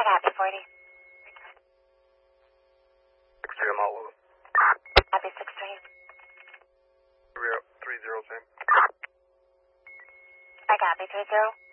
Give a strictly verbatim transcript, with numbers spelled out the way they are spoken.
copy, forty. six three, I'm out with him. Copy, six three. three zero, three zero, same. I copy, three zero.